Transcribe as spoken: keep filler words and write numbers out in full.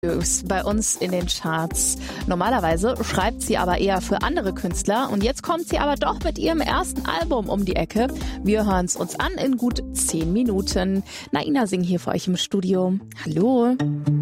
Ist bei uns in den Charts. Normalerweise schreibt sie aber eher für andere Künstler und jetzt kommt sie aber doch mit ihrem ersten Album um die Ecke. Wir hören es uns an in gut zehn Minuten. Naina Singh hier für euch im Studio. Hallo.